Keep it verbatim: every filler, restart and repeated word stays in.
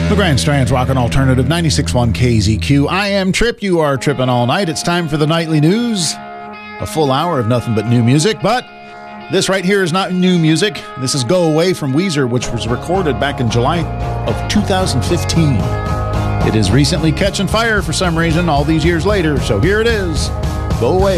The Grand Strand's Rockin' Alternative, ninety-six point one K Z Q. I am Trip. You are tripping all night. It's time for the Nightly News. A full hour of nothing but new music, but this right here is not new music. This is Go Away from Weezer, which was recorded back in July of two thousand fifteen. It is recently catching fire for some reason all these years later, so here it is. Go Away.